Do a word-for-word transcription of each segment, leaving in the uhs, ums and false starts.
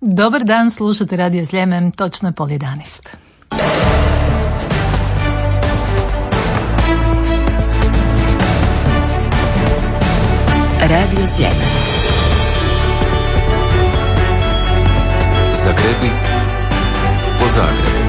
Dobar dan, slušate Radio Sljeme, točno je pol jedanaest. Radio Sljeme. Zagrebi po Zagrebu.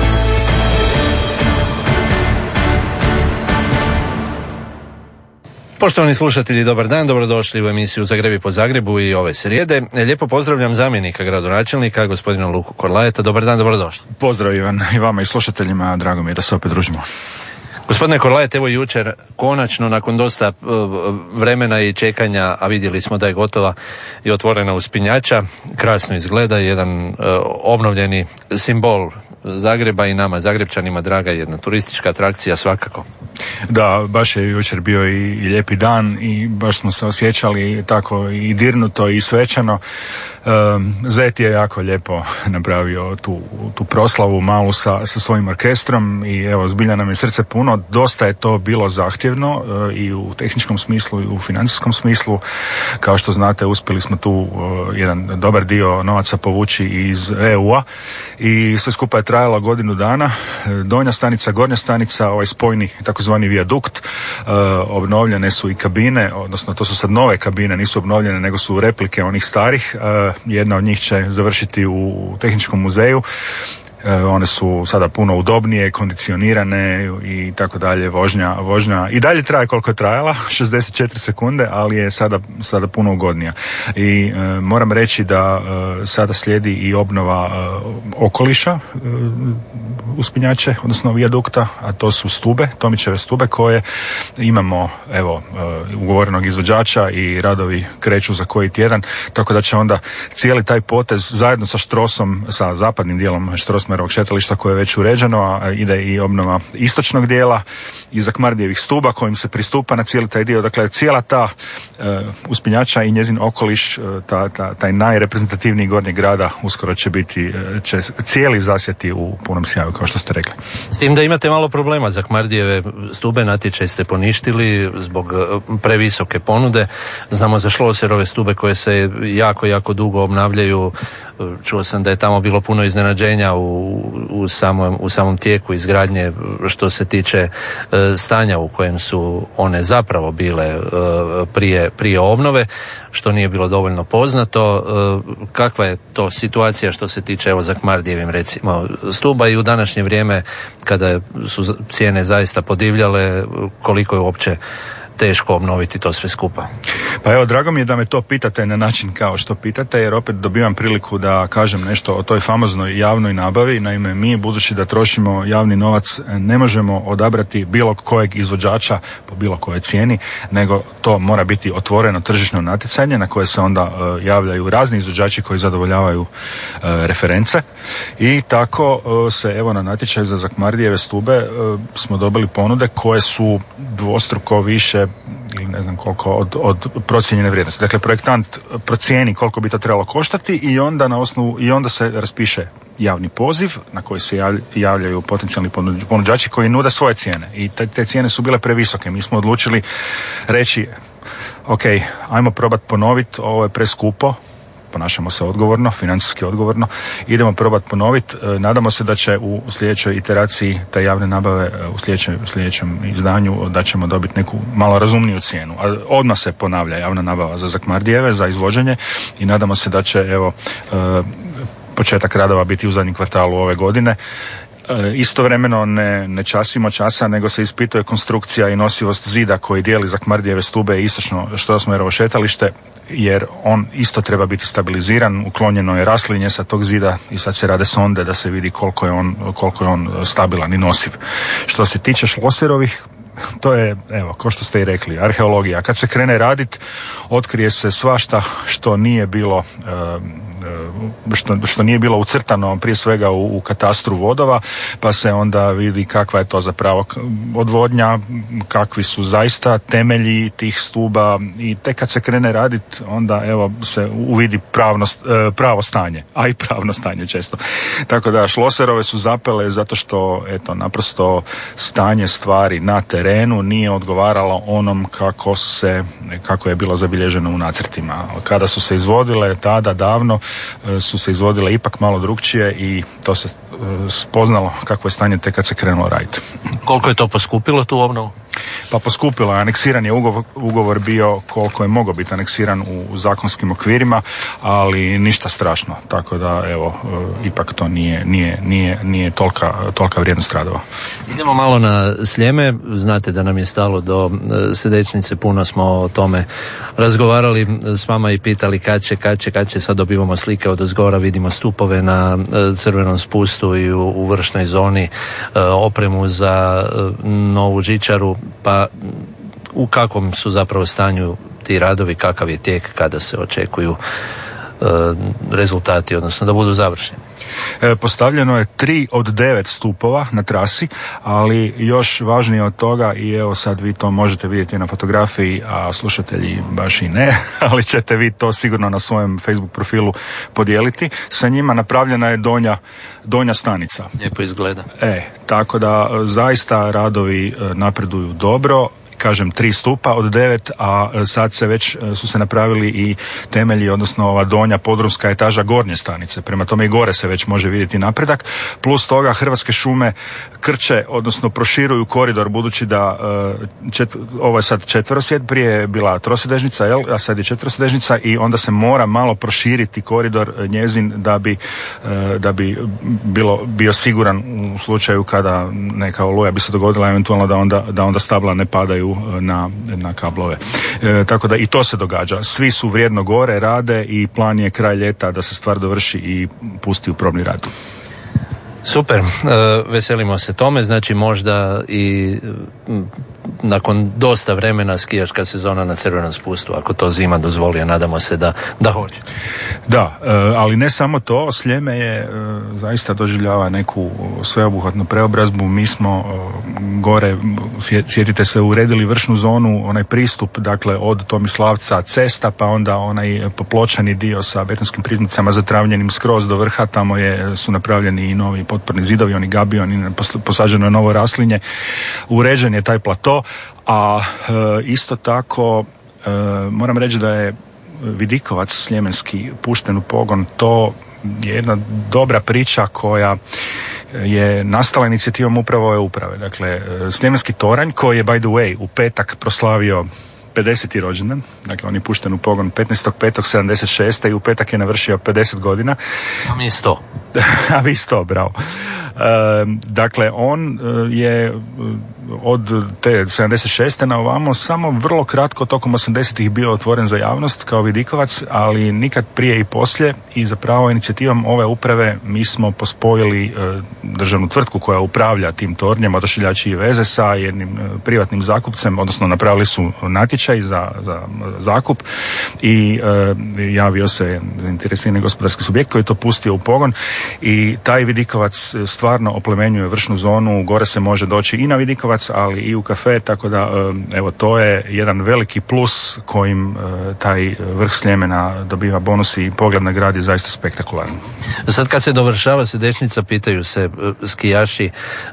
Poštovani slušatelji, dobar dan, dobrodošli u emisiju Zagrebi po Zagrebu i ove srijede. Lijepo pozdravljam zamjenika gradonačelnika, gospodina Luku Korlajeta. Dobar dan, dobrodošli. Pozdrav Ivan i vama i slušateljima, drago mi je da se opet družimo. Gospodine Korlajet, evo jučer konačno nakon dosta vremena i čekanja, a vidjeli smo da je gotova i otvorena uspinjača, krasno izgleda, jedan obnovljeni simbol Zagreba i nama Zagrebčanima draga jedna turistička atrakcija svakako. Da, baš je jučer bio i, i lijepi dan i baš smo se osjećali tako i dirnuto i svečano. Um, Zet je jako lijepo napravio tu, tu proslavu malu sa, sa svojim orkestrom i evo, zbilja nam je srce puno. Dosta je to bilo zahtjevno uh, i u tehničkom smislu i u financijskom smislu. Kao što znate, uspjeli smo tu uh, jedan dobar dio novaca povući iz E U-a i sve skupa je trajalo godinu dana. Donja stanica, gornja stanica, ovaj spojni takozvani vijadukt, uh, obnovljene su i kabine, odnosno to su sad nove kabine, nisu obnovljene nego su replike onih starih. Uh, jedna od njih će završiti u Tehničkom muzeju. One su sada puno udobnije, kondicionirane i tako dalje, vožnja, vožnja i dalje traje koliko je trajala, šezdeset četiri sekunde, ali je sada, sada puno ugodnija. I e, moram reći da e, sada slijedi i obnova e, okoliša e, uspinjače, odnosno vijadukta, a to su stube, Tomićeve stube koje imamo, evo, e, ugovorenog izvođača i radovi kreću za koji tjedan, tako da će onda cijeli taj potez zajedno sa štrosom, sa zapadnim dijelom štros šetališta koje je već uređeno, a ide i obnova istočnog dijela i Zakmardijevih stuba kojim se pristupa na cijeli taj dio. Dakle, cijela ta uh, uspinjača i njezin okoliš, uh, ta, ta, taj najreprezentativniji gornji grada uskoro će biti, uh, će cijeli zasjati u punom sjaju, kao što ste rekli. S tim da imate malo problema, Zakmardijeve stube natječaj ste poništili zbog previsoke ponude. Znamo za Šloserove stube koje se jako, jako dugo obnavljaju. Čuo sam da je tamo bilo puno iznenađenja u, u, samom, u samom tijeku izgradnje što se tiče e, stanja u kojem su one zapravo bile e, prije, prije obnove, što nije bilo dovoljno poznato. E, kakva je to situacija što se tiče evo Zakmardijevim recimo stuba i u današnje vrijeme kada su cijene zaista podivljale, koliko je uopće teško obnoviti to sve skupa? Pa evo, drago mi je da me to pitate na način kao što pitate, jer opet dobivam priliku da kažem nešto o toj famoznoj javnoj nabavi. Naime, mi, budući da trošimo javni novac, ne možemo odabrati bilo kojeg izvođača po bilo kojoj cijeni, nego to mora biti otvoreno tržišno natjecanje na koje se onda uh, javljaju razni izvođači koji zadovoljavaju uh, reference. I tako uh, se evo na natječaj za Zakmardijeve stube uh, smo dobili ponude koje su dvostruko više ili ne znam koliko od, od procijenjene vrijednosti. Dakle, projektant procijeni koliko bi to trebalo koštati i onda na osnovu, i onda se raspiše javni poziv na koji se javljaju potencijalni ponuđači koji nude svoje cijene. I te, te cijene su bile previsoke. Mi smo odlučili reći, ok, ajmo probati ponoviti, ovo je preskupo, ponašamo se odgovorno, financijski odgovorno, idemo probati ponoviti. Nadamo se da će u sljedećoj iteraciji te javne nabave, u sljedećem, u sljedećem izdanju, da ćemo dobiti neku malo razumniju cijenu. A odmah se ponavlja javna nabava za Zakmardijeve, za izvođenje i nadamo se da će evo početak radova biti u zadnjem kvartalu ove godine. Istovremeno ne, ne časimo časa, nego se ispituje konstrukcija i nosivost zida koji dijeli Zakmardijeve stube i istočno Štrosmajerovo šetalište, jer on isto treba biti stabiliziran, uklonjeno je raslinje sa tog zida i sad se rade sonde da se vidi koliko je on, koliko je on stabilan i nosiv. Što se tiče Šloserovih, to je, evo, kao što ste i rekli, arheologija. Kad se krene radit, otkrije se svašta što nije bilo što, što nije bilo ucrtano prije svega u, u katastru vodova, pa se onda vidi kakva je to zapravo odvodnja, kakvi su zaista temelji tih stuba i tek kad se krene radit, onda evo se uvidi pravno, pravo stanje, a i pravno stanje često. Tako da Šloserove su zapele zato što eto naprosto stanje stvari na terenu nije odgovaralo onom kako se kako je bilo zabilježeno u nacrtima. Kada su se izvodile tada davno, su se izvodile ipak malo drukčije i to se spoznalo kako je stanje tek kad se krenulo raditi. Koliko je to poskupilo tu obnovu? Pa poskupilo je, aneksiran je ugovor, ugovor bio koliko je mogao biti aneksiran u, u zakonskim okvirima, ali ništa strašno, tako da evo, e, ipak to nije, nije, nije, nije tolika, tolika vrijednost radova. Idemo malo na Sljeme, znate da nam je stalo do Sedečnice, puno smo o tome razgovarali s vama i pitali kad će, kad će, kad će, sad dobivamo slike od ozgora, vidimo stupove na crvenom spustu i u, u vršnoj zoni, e, opremu za e, novu žičaru, pa u kakvom su zapravo stanju ti radovi, kakav je tijek, kada se očekuju e, rezultati, odnosno da budu završeni? E, postavljeno je tri od devet stupova na trasi, ali još važnije od toga, i evo sad vi to možete vidjeti na fotografiji, a slušatelji baš i ne, ali ćete vi to sigurno na svojem Facebook profilu podijeliti. Sa njima napravljena je donja, donja stanica. Lijepo izgleda. E, tako da zaista radovi napreduju dobro. Kažem, tri stupa od devet, a sad se već su se napravili i temelji, odnosno ova donja podrumska etaža gornje stanice. Prema tome i gore se već može vidjeti napredak. Plus toga Hrvatske šume krče, odnosno proširuju koridor, budući da čet, ovo je sad četverosjed, prije je bila trosedežnica, jel, a sad je četverosedežnica i onda se mora malo proširiti koridor njezin da bi, da bi bilo, bio siguran u slučaju kada neka oluja bi se dogodila, eventualno da onda, da onda stabla ne padaju na, na kablove. E, tako da i to se događa. Svi su vrijedno gore, rade i plan je kraj ljeta da se stvar dovrši i pusti u probni rad. Super, e, veselimo se tome, znači možda i m, nakon dosta vremena skijaška sezona na crvenom spustu, ako to zima dozvoli, a nadamo se da, da hoće. Da, e, ali ne samo to, Sljeme je e, zaista doživljava neku sveobuhvatnu preobrazbu. Mi smo e, gore, sjetite se, uredili vršnu zonu, onaj pristup, dakle od Tomislavca cesta, pa onda onaj popločani dio sa betonskim prizmicama zatravljenim skroz do vrha, tamo je, su napravljeni i novi potporni zidovi, oni gabioni, posađeno je novo raslinje, uređen je taj plato, a e, isto tako e, moram reći da je Vidikovac sljemenski pušten u pogon. To je jedna dobra priča koja je nastala inicijativom upravo ove uprave. Dakle, sljemenski toranj koji je by the way u petak proslavio pedeseti rođendan, dakle on je pušten u pogon petnaestog petog sedamdeset šeste i u petak je navršio pedeset godina. A mi sto. A vi sto, bravo. E, dakle, on je od te sedamdeset šeste na ovamo samo vrlo kratko tokom osamdesetih bio otvoren za javnost kao Vidikovac, ali nikad prije i poslije, i zapravo inicijativom ove uprave mi smo pospojili e, državnu tvrtku koja upravlja tim tornjem, Odašiljači i veze, sa jednim e, privatnim zakupcem, odnosno napravili su natječaj za, za zakup i e, javio se zainteresirani gospodarski subjekt koji je to pustio u pogon i taj Vidikovac stvarno oplemenjuje vršnu zonu, gore se može doći i na Vidikovac, ali i u kafe, tako da evo to je jedan veliki plus kojim taj vrh Sljemena dobiva bonus i pogled na grad je zaista spektakularan. Sad kad se dovršava Sedečnica, pitaju se skijaši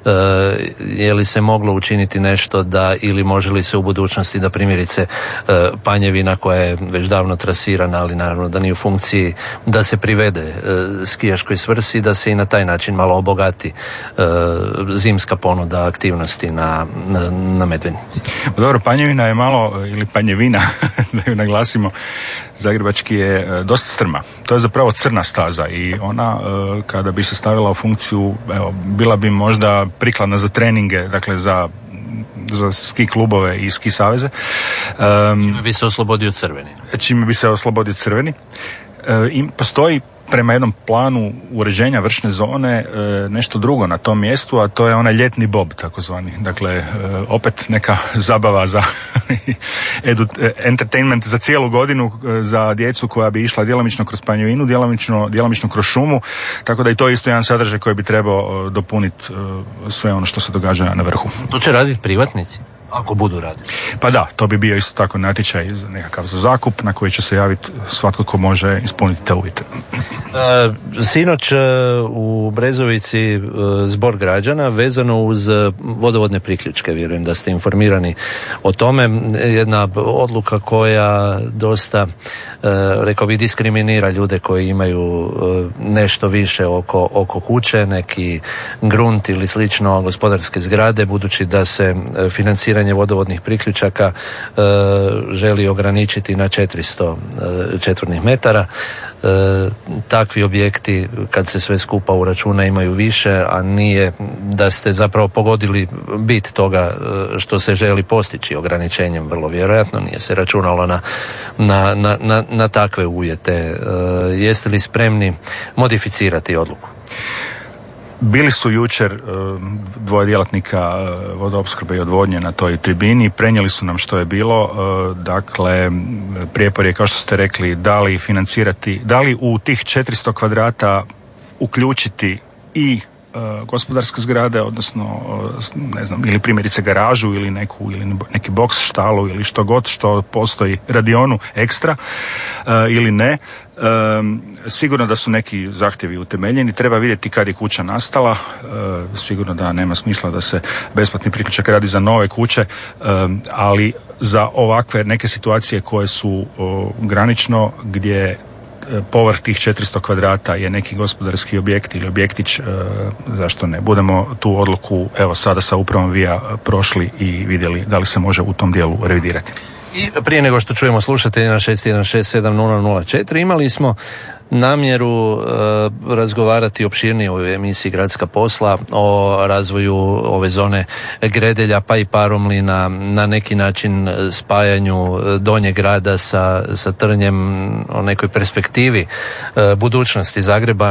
je li se moglo učiniti nešto da, ili može li se u budućnosti da primjerice Panjevina koja je već davno trasirana, ali naravno da nije u funkciji, da se privede skijaškoj svrsi, da se i na taj način malo obogati zimska ponuda aktivnosti na Na, na Medvednici. Dobro, Panjevina je malo, ili Panjevina, da ju naglasimo, zagrebački je dosta strma. To je zapravo crna staza i ona kada bi se stavila u funkciju, evo, bila bi možda prikladna za treninge, dakle za za ski klubove i ski saveze. Um, čime bi se oslobodio crveni. Čime bi se oslobodio crveni. E, i postoji prema jednom planu uređenja vršne zone e, nešto drugo na tom mjestu, a to je onaj ljetni bob takozvani. Dakle, e, opet neka zabava za edu, entertainment za cijelu godinu e, za djecu koja bi išla djelomično kroz Panjevinu, djelomično, djelomično kroz šumu, tako da i to je isto jedan sadržaj koji bi trebao e, dopuniti e, sve ono što se događa na vrhu. To će raditi privatnici? Ako budu radili. Pa da, to bi bio isto tako natječaj nekakav za zakup na koji će se javiti svatko ko može ispuniti te uvjete. E, sinoć e, u Brezovici e, zbor građana vezano uz vodovodne priključke, vjerujem da ste informirani o tome. Jedna odluka koja dosta, e, rekao bih, diskriminira ljude koji imaju e, nešto više oko, oko kuće, neki grunt ili slično gospodarske zgrade, budući da se e, financiranje vodovodnih priključaka e, želi ograničiti na četiristo e, četvornih metara. E, takvi objekti, kad se sve skupa uračuna, imaju više, a nije da ste zapravo pogodili bit toga što se želi postići ograničenjem, vrlo vjerojatno nije se računalo na, na, na, na, na takve uvjete. E, jeste li spremni modificirati odluku? Bili su jučer dvoje djelatnika vodoopskrbe i odvodnje na toj tribini, prenijeli su nam što je bilo. Dakle, prijepor je, kao što ste rekli, da li financirati, da li u tih četiristo kvadrata uključiti i gospodarske zgrade, odnosno ne znam, ili primjerice garažu ili neku, ili neki boks, štalu ili što god što postoji, radionu ekstra ili ne. Um, sigurno da su neki zahtjevi utemeljeni, treba vidjeti kad je kuća nastala, uh, sigurno da nema smisla da se besplatni priključak radi za nove kuće, um, ali za ovakve neke situacije koje su uh, granično, gdje uh, povrh tih četiristo kvadrata je neki gospodarski objekt ili objektić, uh, zašto ne, budemo tu odluku evo sada sa upravom Vija prošli i vidjeli da li se može u tom dijelu revidirati. I prije nego što čujemo slušatelja na šest jedan šest sedam nula nula četiri, imali smo namjeru e, razgovarati opširnije u emisiji Gradska posla o razvoju ove zone Gredelja pa i Paromlina, na neki način spajanju Donjeg grada sa, sa Trnjem, o nekoj perspektivi e, budućnosti Zagreba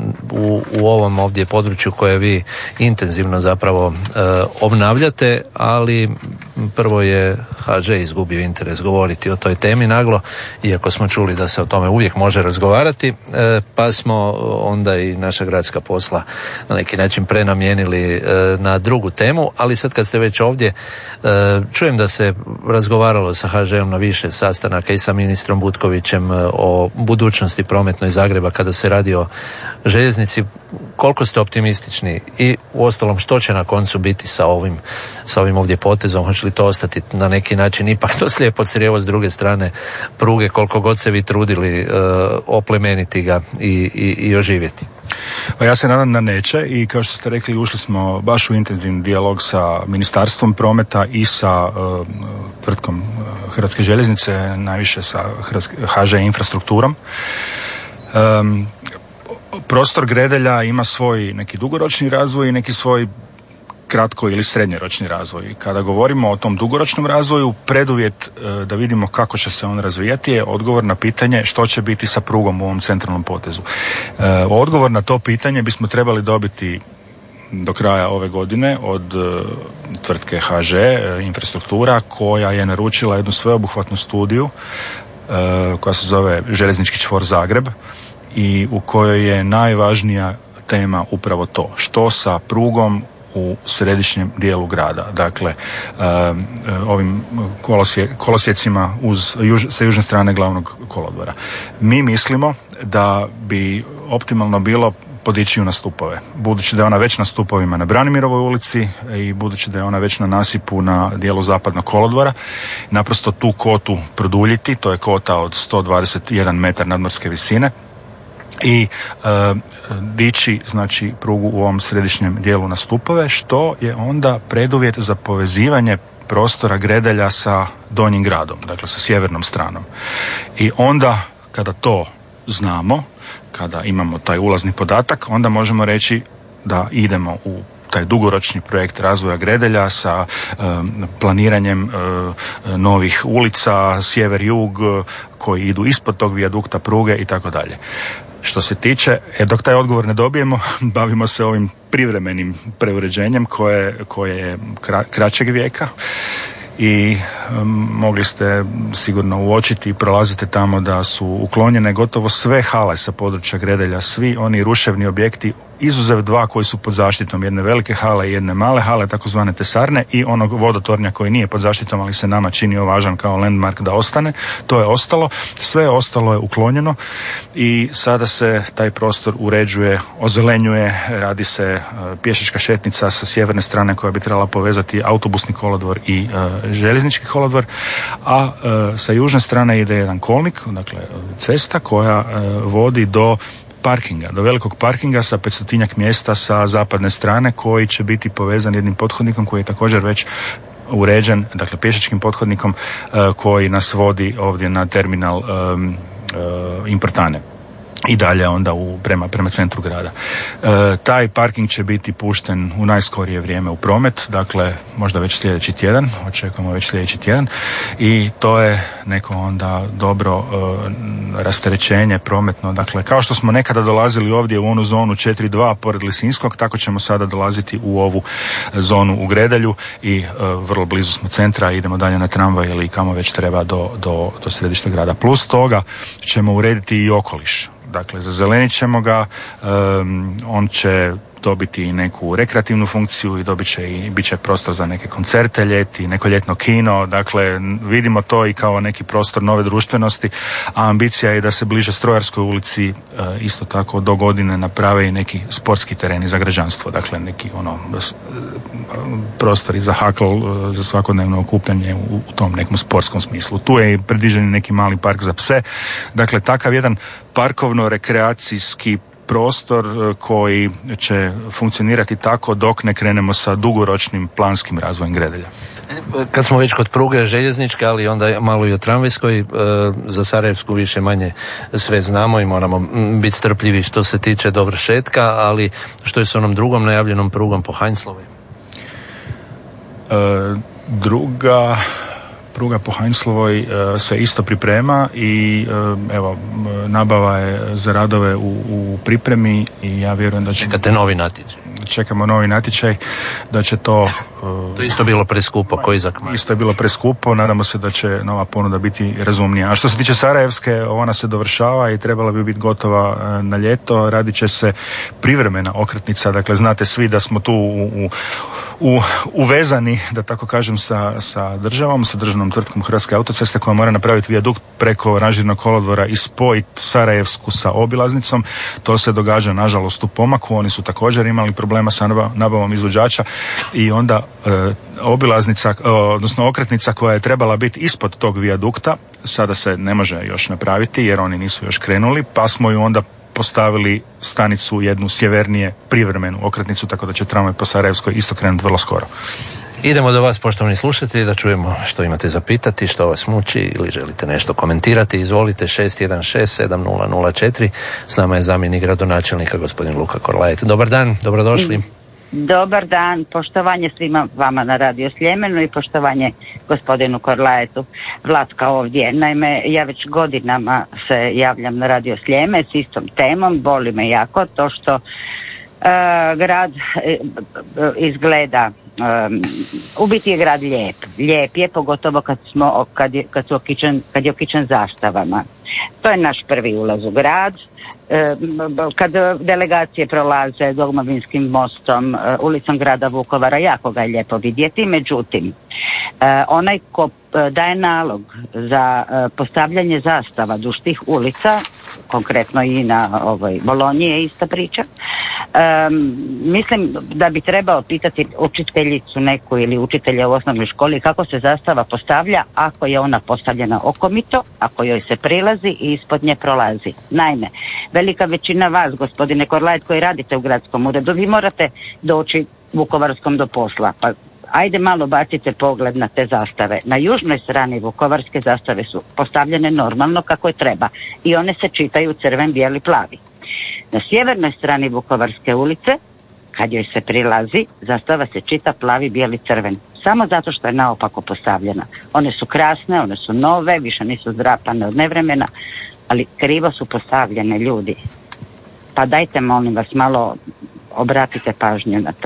u, u ovom ovdje području koje vi intenzivno zapravo e, obnavljate, ali prvo je ha že izgubio interes govoriti o toj temi naglo, iako smo čuli da se o tome uvijek može razgovarati, e, pa smo onda i naša Gradska posla na neki način prenamijenili e, na drugu temu, ali sad kad ste već ovdje, e, čujem da se razgovaralo sa ha žeom na više sastanaka i sa ministrom Butkovićem o budućnosti prometnoj Zagreba kada se radi o željeznici. Koliko ste optimistični i uostalom što će na koncu biti sa ovim, sa ovim ovdje potezom? Hoće li to ostati na neki način ipak to slijepo crijevo s druge strane pruge, koliko god se vi trudili uh, oplemeniti ga i, i, i oživjeti? Pa ja se nadam da neće i kao što ste rekli, ušli smo baš u intenzivni dijalog sa Ministarstvom prometa i sa uh, tvrtkom uh, Hrvatske željeznice, najviše sa Hrvatske, ha že infrastrukturom. Um, Prostor Gredelja ima svoj neki dugoročni razvoj i neki svoj kratko ili srednjoročni razvoj. Kada govorimo o tom dugoročnom razvoju, preduvjet e, da vidimo kako će se on razvijati je odgovor na pitanje što će biti sa prugom u ovom centralnom potezu. E, odgovor na to pitanje bismo trebali dobiti do kraja ove godine od e, tvrtke ha že e, Infrastruktura, koja je naručila jednu sveobuhvatnu studiju e, koja se zove Željeznički čvor Zagreb, i u kojoj je najvažnija tema upravo to, što sa prugom u središnjem dijelu grada, dakle um, ovim kolosje, kolosjecima uz, juž, sa južne strane glavnog kolodvora. Mi mislimo da bi optimalno bilo podići ju na stupove, budući da je ona već na stupovima na Branimirovoj ulici i budući da je ona već na nasipu na dijelu zapadnog kolodvora, naprosto tu kotu produljiti, to je kota od sto dvadeset jedan metar nadmorske visine, i e, dići znači prugu u ovom središnjem dijelu na stupove, što je onda preduvjet za povezivanje prostora Gredelja sa Donjim gradom, dakle sa sjevernom stranom. I onda kada to znamo, kada imamo taj ulazni podatak, onda možemo reći da idemo u taj dugoročni projekt razvoja Gredelja sa um, planiranjem uh, novih ulica, sjever-jug, koji idu ispod tog vijadukta pruge i tako dalje. Što se tiče, jer dok taj odgovor ne dobijemo, bavimo se ovim privremenim preuređenjem koje, koje je kra, kraćeg vijeka i um, mogli ste sigurno uočiti i prolazite tamo da su uklonjene gotovo sve hale sa područja Gredelja, svi oni ruševni objekti izuzev dva koji su pod zaštitom, jedne velike hale i jedne male hale, takozvane tesarne, i onog vodotornja koji nije pod zaštitom, ali se nama činio važan kao landmark da ostane. To je ostalo. Sve ostalo je uklonjeno i sada se taj prostor uređuje, ozelenjuje, radi se pješačka šetnica sa sjeverne strane koja bi trebala povezati autobusni kolodvor i uh, željeznički kolodvor, a uh, sa južne strane ide jedan kolnik, dakle cesta koja uh, vodi do parkinga, do velikog parkinga sa petstotinjak mjesta sa zapadne strane koji će biti povezan jednim pothodnikom koji je također već uređen, dakle pješačkim pothodnikom uh, koji nas vodi ovdje na terminal um, uh, Importane i dalje onda u, prema, prema centru grada. E, taj parking će biti pušten u najskorije vrijeme u promet, dakle možda već sljedeći tjedan, očekujemo već sljedeći tjedan, i to je neko onda dobro e, rasterećenje prometno. Dakle, kao što smo nekada dolazili ovdje u onu zonu četiri dva pored Lisinskog, tako ćemo sada dolaziti u ovu zonu u Gredelju i e, vrlo blizu smo centra, idemo dalje na tramvaj ili kamo već treba do, do, do središta grada. Plus toga ćemo urediti i okoliš. Dakle, zazelenit ćemo ga, um, on će dobiti i neku rekreativnu funkciju i dobit će i bit će prostor za neke koncerte ljeti, neko ljetno kino, dakle vidimo to i kao neki prostor nove društvenosti, a ambicija je da se bliže Strojarskoj ulici e, isto tako do godine naprave i neki sportski tereni za građanstvo, dakle neki ono prostori za hakl, za svakodnevno okupljanje u, u tom nekom sportskom smislu. Tu je i predviđen neki mali park za pse, dakle takav jedan parkovno-rekreacijski prostor koji će funkcionirati tako dok ne krenemo sa dugoročnim planskim razvojem Gredelja. Kad smo već kod pruge željezničke, ali onda malo i o tramvajskoj, za Sarajevsku više manje sve znamo i moramo biti strpljivi što se tiče dovršetka, ali što je s onom drugom najavljenom prugom po Heinzlovoj? E, druga pruga po Heinzlovoj e, se isto priprema i e, evo, nabava je za radove u, u pripremi i ja vjerujem da će... Čekate novi natječaj? Čekamo novi natječaj, da će to... To isto bilo preskupo, koji za Kmar? Isto je bilo preskupo, nadamo se da će nova ponuda biti razumnija. A što se tiče Sarajevske, ona se dovršava i trebala bi biti gotova na ljeto. Radit će se privremena okretnica, dakle znate svi da smo tu u, u, u, uvezani, da tako kažem, sa, sa državom, sa državnom tvrtkom Hrvatske autoceste koja mora napraviti vijadukt preko ranžirnog kolodvora i spojiti Sarajevsku sa obilaznicom. To se događa nažalost u pomaku, oni su također imali problema sa nabavom izvođača i onda e, obilaznica, e, odnosno okretnica koja je trebala biti ispod tog vijadukta, sada se ne može još napraviti jer oni nisu još krenuli, pa smo ju onda postavili stanicu jednu sjevernije privremenu okretnicu, tako da će tramvaj po Sarajevskoj isto krenuti vrlo skoro. Idemo do vas, poštovani slušatelji, da čujemo što imate za pitati, što vas muči ili želite nešto komentirati. Izvolite, šest jedan šest sedam nula nula četiri. S nama je zamjenik gradonačelnika gospodin Luka Korlajet. Dobar dan, dobrodošli. Dobar dan, poštovanje svima vama na Radio Sljemenu i poštovanje gospodinu Korlajetu. Vlatka ovdje. Naime, ja već godinama se javljam na Radio Sljeme s istom temom, boli me jako to što uh, grad uh, izgleda Um, u biti je grad lijep, lijep je pogotovo kad smo kad je, kad su okičen, kad je okičen zastavama. To je naš prvi ulaz u grad. Um, kad delegacije prolaze Domovinskim mostom, uh, ulicom grada Vukovara, jako ga je lijepo vidjeti. Međutim, uh, onaj ko uh, daje nalog za uh, postavljanje zastava duž tih ulica, konkretno i na ovoj Bolonji je ista priča. Um, mislim da bi trebao pitati učiteljicu neku ili učitelja u osnovnoj školi kako se zastava postavlja ako je ona postavljena okomito, ako joj se prilazi i ispod nje prolazi. Naime, velika većina vas, gospodine Korlajet, koji radite u gradskom uredu, vi morate doći Vukovarskom do posla, pa ajde malo bacite pogled na te zastave. Na južnoj strani Vukovarske zastave su postavljene normalno kako je treba i one se čitaju crven, bijeli, plavi. Na sjevernoj strani Vukovarske ulice, kad joj se prilazi, zastava se čita plavi, bijeli, crven. Samo zato što je naopako postavljena. One su krasne, one su nove, više nisu zdrapane od nevremena, ali krivo su postavljene, ljudi. Pa dajte, molim vas, malo obratite pažnju na to.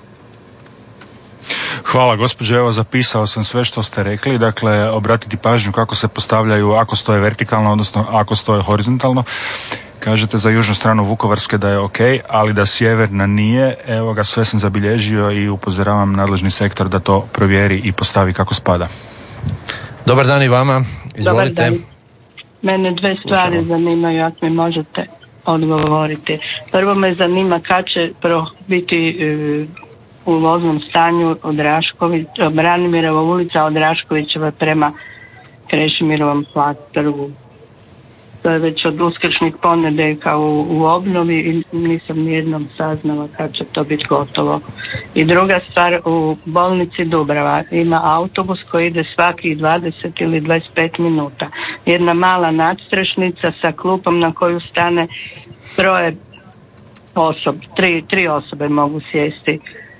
Hvala gospođo, evo zapisao sam sve što ste rekli, dakle obratiti pažnju kako se postavljaju ako stoje vertikalno, odnosno ako stoje horizontalno. Kažete za južnu stranu Vukovarske da je ok, ali da sjeverna nije. Evo ga, sve sam zabilježio i upozoravam nadležni sektor da to provjeri i postavi kako spada. Dobar dan i vama, izvolite. Dobar dan. Mene dve stvari Slušamo. zanimaju, ako mi možete odgovoriti. Prvo me zanima kad će pro biti uh, u voznom stanju od Rašković, Branimirova ulica od Raškovićeva prema Krešimirovom trgu. To je već od uskršnjih ponedjeljka u, u obnovi i nisam nijednom saznala kad će to biti gotovo. I druga stvar, u bolnici Dubrava ima autobus koji ide svakih dvadeset ili dvadeset pet minuta. Jedna mala nadstrešnica sa klupom na koju stane troje osob, tri, tri osobe mogu sjesti.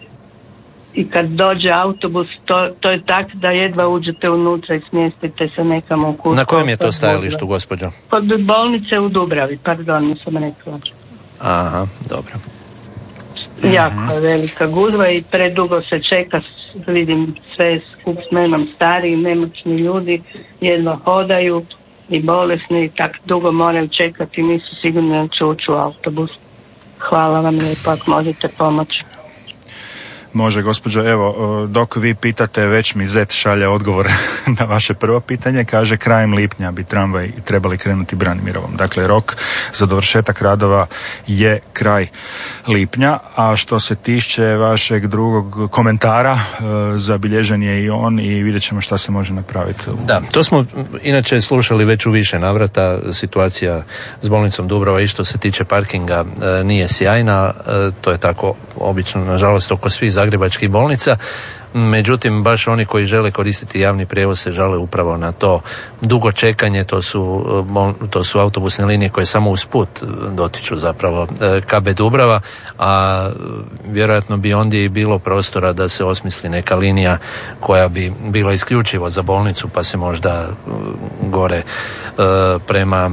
I kad dođe autobus, to, to je tak da jedva uđete unutra i smjestite se nekamo u kutu. Na kojem je to stajalištu, gospođo? Kod bolnice u Dubravi, pardon, nisam rekla. Aha, dobro. Jako je velika gužva i predugo se čeka, vidim sve skup s menom, stariji, nemoćni ljudi, jedva hodaju i bolesni i tak dugo moraju čekati, nisu sigurni da će ući u autobus. Hvala vam lijepo, ako možete pomoći. Može, gospođo, evo, dok vi pitate, već mi zet šalje odgovor na vaše prvo pitanje, kaže krajem lipnja bi tramvaj trebali krenuti Branimirovom. Dakle, rok za dovršetak radova je kraj lipnja, a što se tiče vašeg drugog komentara, zabilježen je i on i vidjet ćemo šta se može napraviti. Da, to smo inače slušali već u više navrata, situacija s bolnicom Dubrava i što se tiče parkinga nije sjajna, to je tako obično, nažalost, oko svih zagrebačkih bolnica, međutim baš oni koji žele koristiti javni prijevoz se žale upravo na to dugo čekanje, to su, to su autobusne linije koje samo usput dotiču zapravo K B Dubrava, a vjerojatno bi ondje i bilo prostora da se osmisli neka linija koja bi bila isključivo za bolnicu, pa se možda gore prema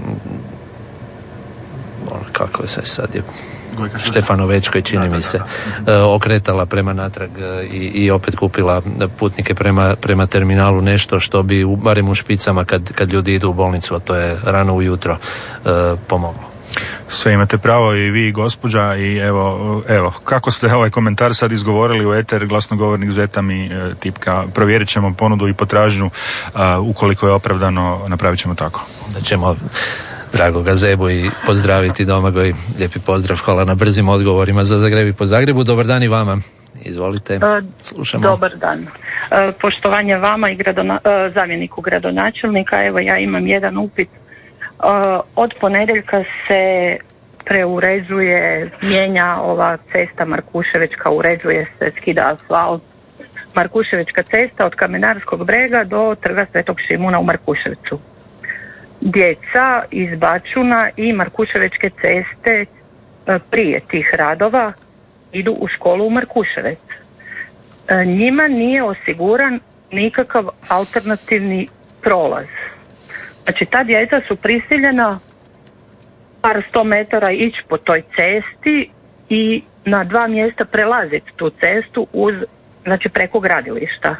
kako se sad je Štefanovečkoj, čini mi se, okretala prema natrag i, i opet kupila putnike prema, prema terminalu, nešto što bi u, barem u špicama kad, kad ljudi idu u bolnicu, a to je rano ujutro, pomoglo. Sve imate pravo i vi, gospođa, i evo, evo kako ste ovaj komentar sad izgovorili u eter, glasnogovornik Zeta mi e, tipka, provjerit ćemo ponudu i potražnju, a, ukoliko je opravdano, napravit ćemo tako. Da ćemo dragoga Zebu i pozdraviti Domagoj. Lijepi pozdrav, hvala na brzim odgovorima za Zagreb i po Zagrebu. Dobar dan i vama. Izvolite, slušamo. Dobar dan. Poštovanje vama i gradona, zamjeniku gradonačelnika. Evo, ja imam jedan upit. Od ponedjeljka se preuređuje, mijenja ova cesta Markuševička, uređuje se, skida asfalt. Markuševička cesta od Kamenarskog brega do Trga Svetog Šimuna u Markuševiću. Djeca iz Bačuna i Markuševičke ceste prije tih radova idu u školu u Markuševec. Njima nije osiguran nikakav alternativni prolaz. Znači, ta djeca su prisiljena par sto metara ići po toj cesti i na dva mjesta prelaziti tu cestu uz, znači, preko gradilišta.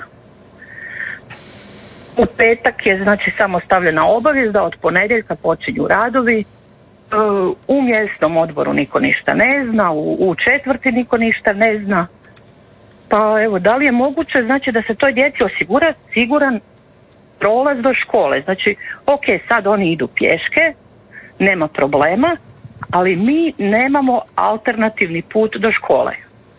U petak je, znači, samo stavljena obavijest da od ponedjeljka počinju radovi. U mjesnom odboru niko ništa ne zna, u, u četvrti niko ništa ne zna. Pa evo, da li je moguće, znači, da se toj djeci osigura siguran prolaz do škole? Znači, ok, sad oni idu pješke, nema problema, ali mi nemamo alternativni put do škole.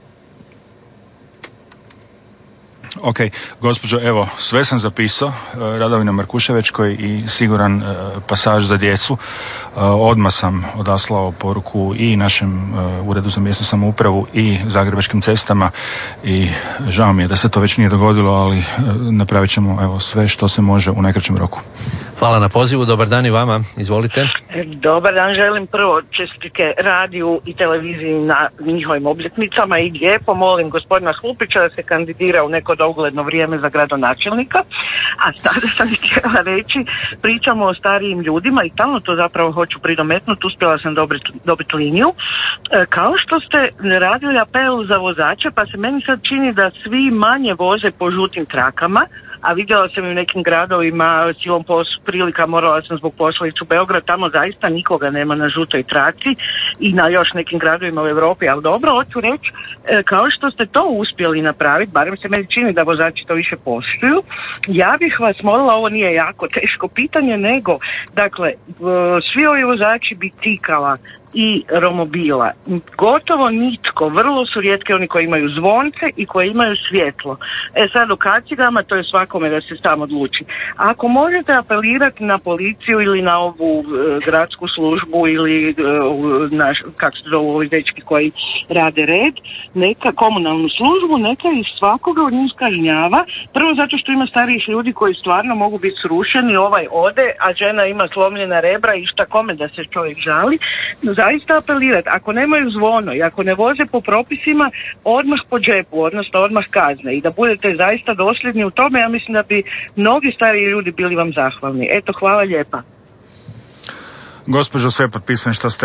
Ok, gospođo, evo, sve sam zapisao, radovi na Markuševečkoj i siguran pasaž za djecu. Odmah sam odaslao poruku i našem uredu za mjesnu samoupravu i Zagrebačkim cestama i žao mi je da se to već nije dogodilo, ali napravit ćemo, evo, sve što se može u najkraćem roku. Hvala na pozivu, dobar dan i vama, izvolite. Dobar dan, želim prvo čestitke radiju i televiziji na njihovim obljetnicama i lijepo molim gospodina Hlupića da se kandidira u neko dogledno vrijeme za gradonačelnika. A sada sam htjela reći, pričamo o starijim ljudima i tamo to zapravo hoću pridometnuti, uspjela sam dobiti, dobiti liniju. E, kao što ste radili apel za vozače, pa se meni sad čini da svi manje voze po žutim trakama, a vidjela sam i u nekim gradovima, silom pos- prilika morala sam zbog posla ići u Beograd, tamo zaista nikoga nema na žutoj traci i na još nekim gradovima u Europi, ali dobro, hoću reći, e, kao što ste to uspjeli napraviti, barem se meni čini da vozači to više poštuju, ja bih vas molila, ovo nije jako teško pitanje, nego, dakle, e, svi ovi vozači bicikala i romobila, gotovo nitko, vrlo su rijetki oni koji imaju zvonce i koji imaju svjetlo. E sad u kacigama to je svakome da se sam odluči. Ako možete apelirati na policiju ili na ovu e, gradsku službu ili e, naš, kako se zove ovi dečki koji rade red, neka komunalnu službu, neka ih svakoga od njih kažnjava, prvo zato što ima starijih ljudi koji stvarno mogu biti srušeni, ovaj ode, a žena ima slomljena rebra i šta kome da se čovjek žali, zaista apelirati, ako nemaju zvono i ako ne voze po propisima, odmah po džepu, odnosno odmah kazne i da budete zaista dosljedni u tome, ja mislim da bi mnogi stariji ljudi bili vam zahvalni. Eto, hvala lijepa. Gospođo, sve potpisujem što ste